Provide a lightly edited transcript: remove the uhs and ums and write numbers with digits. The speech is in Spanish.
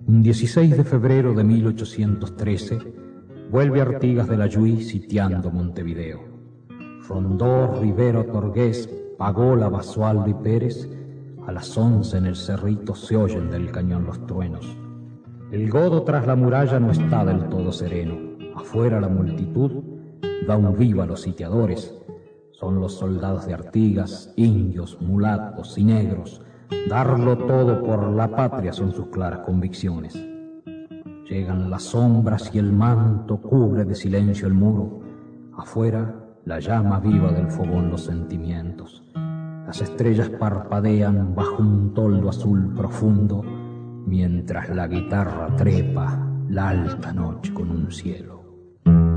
Un 16 de febrero de 1813, vuelve Artigas de la Lluí sitiando Montevideo. Rondó, Rivero, Torgués, Pagola, Basualdo y Pérez. A las 11 en el cerrito se oyen del cañón los truenos. El godo tras la muralla no está del todo sereno. Afuera la multitud da un viva a los sitiadores. Son los soldados de Artigas, indios, mulatos y negros. Darlo todo por la patria son sus claras convicciones. Llegan las sombras y el manto cubre de silencio el muro. Afuera la llama viva del fogón los sentimientos. Las estrellas parpadean bajo un toldo azul profundo, mientras la guitarra trepa la alta noche con un cielo.